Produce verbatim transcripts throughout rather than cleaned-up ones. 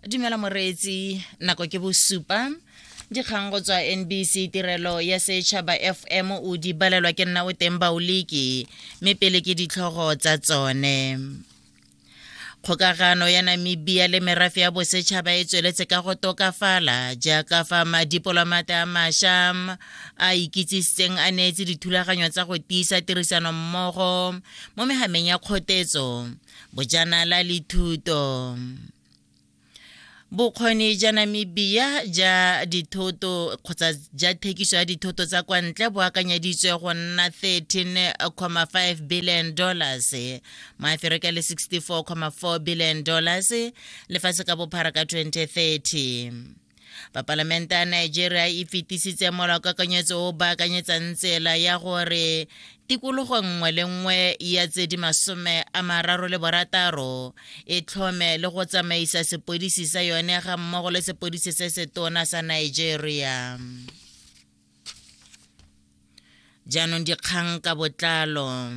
Dumela moreetsi nako ke bosupa dikgang go tswa N B C tirelo ya setšhaba F M o di balelwa ke nna o teng baoliki mme pele ke ditlhogo tsa tsone. Kgokagano ya Namibia le merafe ya bosetšhaba e tsweletse ka go tokafala jaaka fa madiplomate a mašwa a ikitsisitseng a neetse dithulaganyo tsa go tiisa tirisano mmogo mo mehameng ya kgotetso bojanala le thuto. Bokgoni ja Namibia ja dithoto kgotsa ja thekiso ya dithoto tsa kwa ntle bo akanyeditswe go nna thirteen point five billion dollars Maaforika le sixty-four point four billion dollars lefatshe ka bophara ka twenty thirty. Papalamente ya Nigeria e fetisitse molaokakanyetso o baakanyetsang tsela ya gore tikologo nngwe le nngwe ya tse di masome a mararo le borataro e tlhome le go tsamaisa sepodisi sa yone ga mmogo le sepodisi se se tona sa Nigeria. Jaanong dikgang ka botlalo.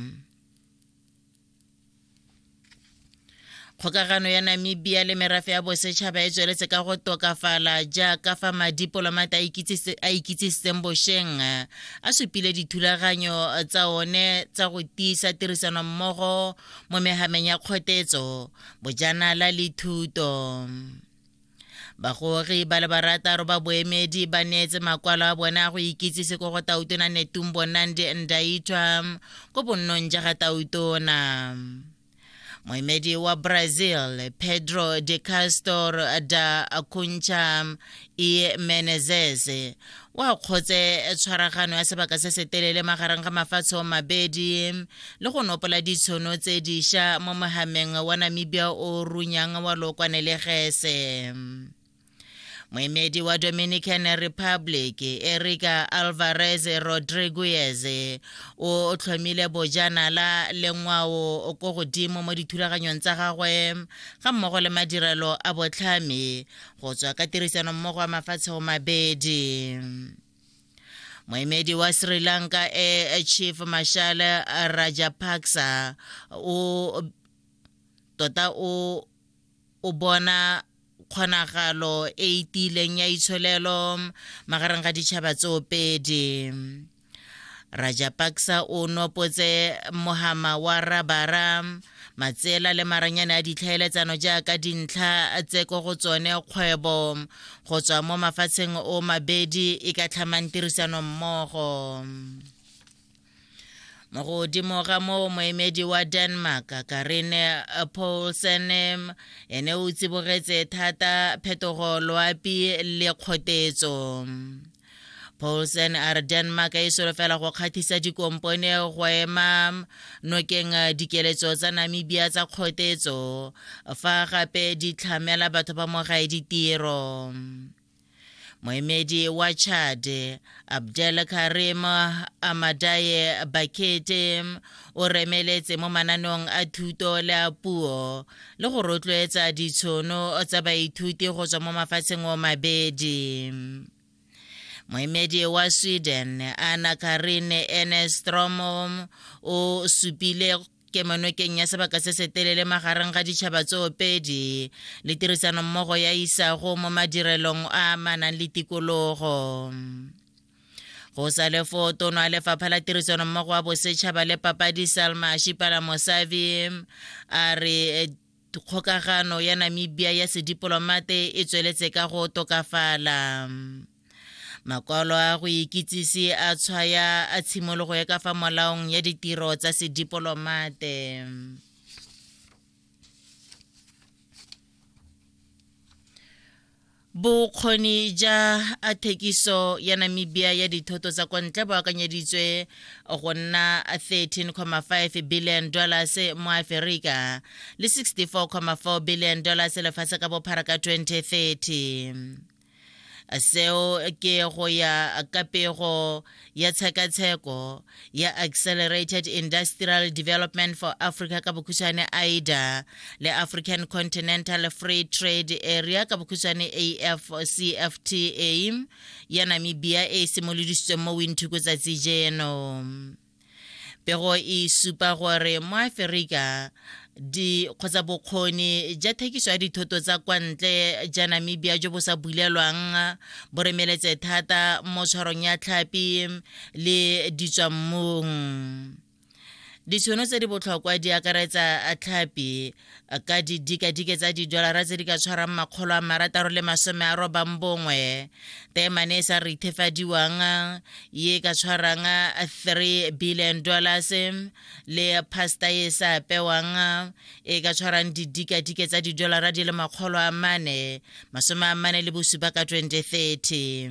Kgokagano ya Namibia le merafe ya bosetšhaba e tsweletse ka go tokafala jaaka fa madiplomate a ikitsisitseng bošeng a supile dithulaganyo tsa one tsa go tiisa tirisano mmogo mo mehameng ya kgotetso bojanala le thuto. Bagori ba le barataro ba boemedi ba neetse makwalo a bona go ikitsise ko go Tautona Netumbo Nandi-Ndaitwah ko bonnong ja ga Tautona. Moemedi wa Brazil Pedro de Castor da Cunha e Menezes wa kgotse tshwaragano ya sebaka se se telele magareng ga mafatshe o mabedi le go nopola ditshono tse dišwa mo mohameng wa Namibia o runyang wa lokwane le gese. Moemedi wa Dominican Republic Erika Alvarez Rodriguez o tlhomile bojanala le ngwao o go godimo mo dithulaganyong tsa gagwe ga mmogo le madirelo a botlhami go tswa ka tirisano mmogo wa mafatshe o mabedi. Moemedi wa Sri Lanka e Chief Marshal Rajapaksa o tota o o bona kgonagalo e itileng ya itsholelo magareng ga ditšhaba tsoopedi. Rajapaksa o nopotse mohama wa rabara matsela le maranyane a ditlhaeletsano jaaka dintlha tse ko go tsone kgwebo go tswa mo mafatsheng o mabedi e ka tlhamang tirisano mmogo. Mo godimo ga mo moemedi wa Denmark Karine Poulsen ene o tsibogetse thata phetogo loapi le kgotetso. Poulsen a re Denmark e solofela go kgathisa dikompone go ema nokeng dikeletso tsa Namibia tsa kgotetso fa gape di tlhamela batho ba mo gae ditiro. Moemedi wa Chad Abdelkarim Amadaye Bakete o remeletse mo mananeong a thuto le a puo le go rotloetsa ditshono tsa baithuti go tswa mo mafatsheng o mabedi. Moemedi wa Sweden Anna Karin Enstrom o supile kemonokeng ya sebaka se se telele magareng ga ditšhaba tsoopedi le tirisano mmogo ya isago mo madirelong a manang le tikologo. Go sa le fo tono a lefapha la tirisano mmogo wa bosetšhaba le papadi Salma Shipala Mosavi a re kgokagano ya Namibia ya sediplomate e tsweletse ka go tokafala. Makwalo a go ikitsise a tshwaya a tshimologo ya ka fa molaong ya ditiro tsa sediplomate. Bokgoni ja a thekiso ya Namibia ya dithoto tsa kwa ntle bo akanyeditswe go nna thirteen point five billion dollars mo Aforika le sixty-four point four billion dollars lefatshe ka bophara ka twenty thirty. Seo ke go ya ka pego ya tshekatsheko ya Accelerated Industrial Development for Africa ka bokhutswane A I D A le African Continental Free Trade Area ka bokhutswane A F C F T A ya Namibia e simoloditswe mo Windhoek tsatsi jeno. pego e supa gore mo Aforika di kgotsa bokgoni ja thekiso ya dithoto tsa kwa ntle ja Namibia jo bo sa bulelwang bo remeletse thata mo tshwarong ya tlhapi le ditswammung. Ditšhono tse di botlhokwa di akaretsa a tlhapi ka didikadike tsa didolara tse di ka tshwarang makgolo a marataro le masome a robang bongwe, temane e sa rithefadiwang ye ka tshwarang three billion dollars le pasta e sa apewang e ka tshwarang didikadike tsa didolara di le makgolo a mane masome a mane le bosupa ka twenty thirty.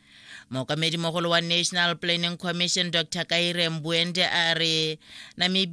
Mookamedi mogolo wa National Planning Commission Doctor Kaire Mbuende a re Namibia